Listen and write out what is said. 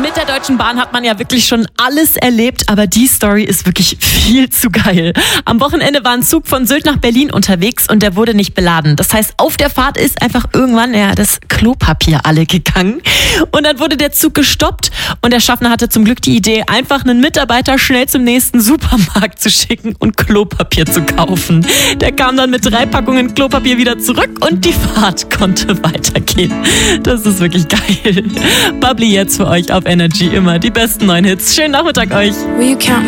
Mit der Deutschen Bahn hat man ja wirklich schon alles erlebt, aber die Story ist wirklich viel zu geil. Am Wochenende war ein Zug von Sylt nach Berlin unterwegs und der wurde nicht beladen. Das heißt, auf der Fahrt ist einfach irgendwann das Klopapier alle gegangen. Und dann wurde der Zug gestoppt und der Schaffner hatte zum Glück die Idee, einfach einen Mitarbeiter schnell zum nächsten Supermarkt zu schicken und Klopapier zu kaufen. Der kam dann mit 3 Packungen Klopapier wieder zurück und die Fahrt konnte weitergehen. Das ist wirklich geil. Bubbly jetzt für euch auf Energy, immer die besten neuen Hits. Schönen Nachmittag euch. Will you count